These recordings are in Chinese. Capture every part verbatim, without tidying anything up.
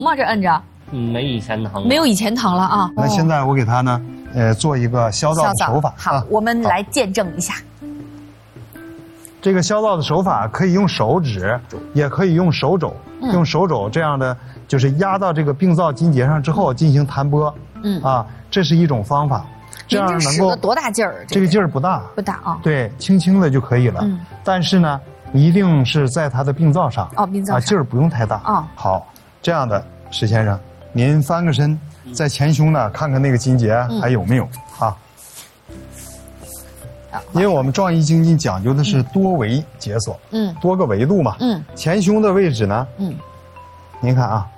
吗？这摁着？ 嗯，没以前疼。 没有以前疼了啊。 那现在我给他呢，呃，做一个消燥的手法。 好， 啊、 我们来见证一下。 这个消燥的手法可以用手指，也可以用手肘，嗯、用手肘这样的，就是压到这个病灶筋节上之后进行弹拨。嗯啊，这是一种方法。这样能够多大劲儿？ 这个劲儿不大， 不大啊。 对，轻轻的就可以了。嗯，但是呢，一定是在它的病灶上。 哦，病灶上啊，劲儿不用太大。 啊， 好，这样的石先生，您翻个身，在前胸呢看看那个筋节还有没有啊？因为我们壮医精进讲究的是多维解锁，嗯，多个维度嘛，嗯，前胸的位置呢，嗯，您看啊。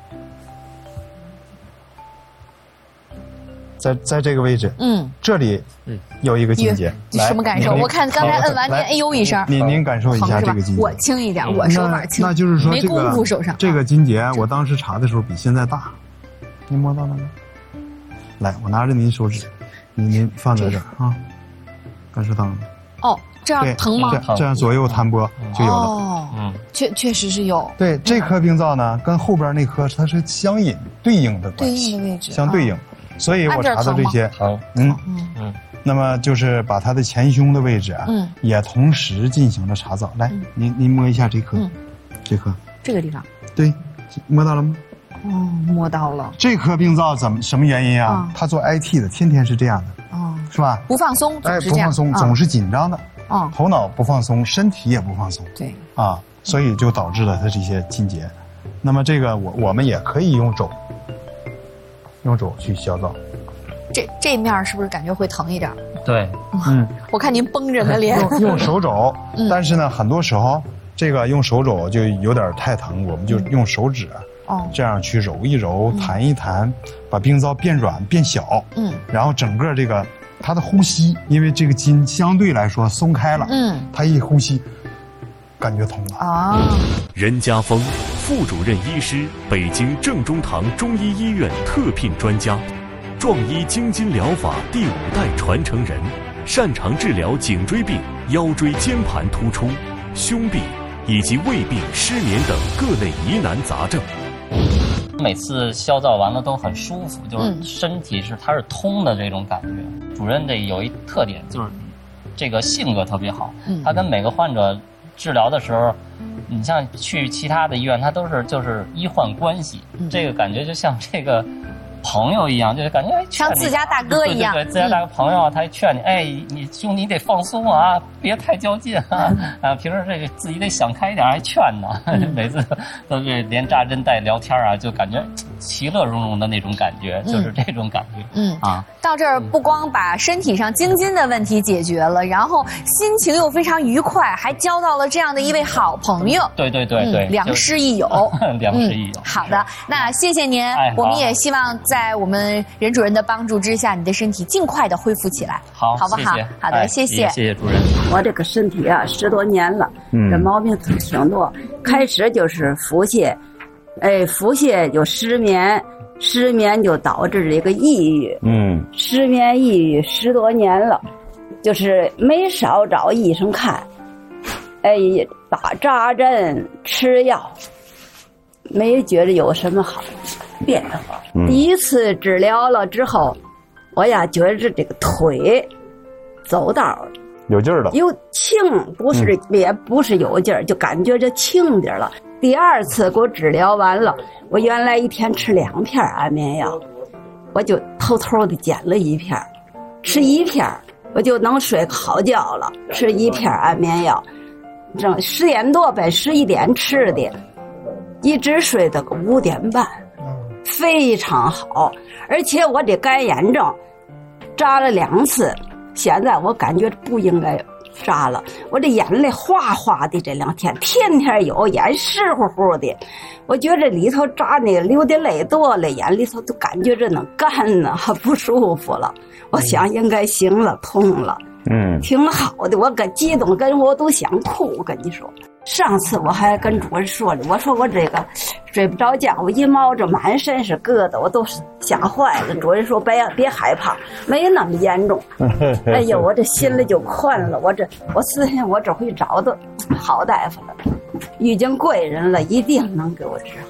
在在这个位置，嗯，这里有一个筋节， 什么感受？我看刚才摁完您哎呦一声， 您您感受一下这个筋节。 我轻一点，我手法轻， 那就是说没功夫手上。 这个筋节，我当时查的时候比现在大，您摸到了吗？来，我拿着您手指，您您放在这儿啊，感受到了吗？ 哦，这样疼吗？ 这样左右弹拨就有了。 哦，嗯，确确实是有。 对，这颗病灶呢，跟后边那颗它是相引对应的关系，对应的位置， 相对应。所以我查到这些， 好， 嗯嗯，那么就是把他的前胸的位置啊，嗯，也同时进行了查找。来，您您摸一下这颗，这颗， 这个地方， 对，摸到了吗？ 哦，摸到了。 这颗病灶怎么什么原因啊？他做 I T 的，天天是这样的，哦，是吧？ 不放松， 哎，不放松，总是紧张的，哦，头脑不放松，身体也不放松， 对， 啊，所以就导致了他这些筋节。那么这个我我们也可以用肘。用肘去消燥， 这这面是不是感觉会疼一点？ 对， 嗯，我看您绷着个脸。 用用手肘，嗯、但是呢，很多时候这个用手肘就有点太疼，我们就用手指，哦，这样去揉一揉、嗯、弹一弹，把病灶变软变小，嗯，然后整个这个他的呼吸，因为这个筋相对来说松开了，嗯，他一呼吸。感觉痛了啊！ 任家峰，副主任医师，北京正中堂中医医院特聘专家，壮医精筋疗法第五代传承人，擅长治疗颈椎病、腰椎间盘突出、胸病以及胃病、失眠等各类疑难杂症。 每次消燥完了都很舒服，就是身体是它是通的这种感觉。嗯、主任这有一特点就是，这个性格特别好，他跟每个患者。治疗的时候，你像去其他的医院，他都是就是医患关系，嗯、这个感觉就像这个朋友一样，就是感觉哎， 像自家大哥一样， 对对对，自家大哥朋友，他劝你，哎，你兄弟你得放松啊，别太较劲啊，啊，平时这个自己得想开一点，还劝呢，每次都是连扎针带聊天啊，就感觉其乐融融的那种感觉，就是这种感觉，嗯啊。 到这儿不光把身体上精筋的问题解决了，然后心情又非常愉快，还交到了这样的一位好朋友。 对对对对， 嗯、良师益友， 良师益友、 嗯。好的，那谢谢您，哎、我们也希望在我们任主任的帮助之下，你的身体尽快的恢复起来， 好， 好不好？ 谢谢好的， 哎、 谢谢， 谢谢主任。 我这个身体啊，十多年了，嗯，这毛病挺多。开始就是腹泻，哎，腹泻就失眠。失眠就导致这个抑郁，嗯，失眠抑郁十多年了，就是没少找医生看，哎，打扎针吃药，没觉得有什么好变化。嗯、第一次治疗了之后，我呀觉得这个腿走道有劲儿了， 有轻，不是、嗯、也不是有劲儿，就感觉这轻点了。第二次给我治疗完了，我原来一天吃两片安眠药，我就偷偷的捡了一片，吃一片我就能睡个好觉了。吃一片安眠药，正十点多奔十一点吃的，一直睡到个五点半，非常好。而且我这干眼症扎了两次，现在我感觉不应该扎了，我这眼泪哗哗的，这两天天天有，眼湿乎乎的，我觉着里头扎那个流的泪多了，眼里头都感觉着能干呢，不舒服了。我想应该行了，通了，嗯，挺好的。我可激动，跟我都想哭。我跟你说，上次我还跟主任说了，我说我这个睡不着觉，我一毛着满身是疙瘩，我都吓坏了。主任说别别害怕，没那么严重。哎呦，我这心里就宽了。我这我思想我这回找的好大夫了，遇见贵人了，一定能给我治好。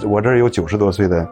我这儿有九十多岁的